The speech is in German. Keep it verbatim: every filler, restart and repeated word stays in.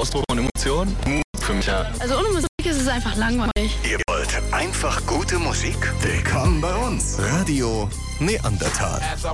Ausdruck von Emotionen. Für mich ja. Also ohne Musik ist es einfach langweilig. Ihr wollt einfach gute Musik? Willkommen bei uns. Radio Neandertal.